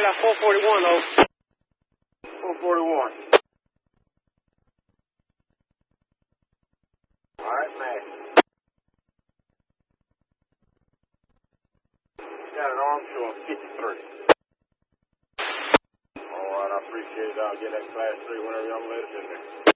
that 441, though. 441. All right, Max. Got an arm showing 53. All right, I appreciate it. I'll get that class 3 whenever y'all let us in there.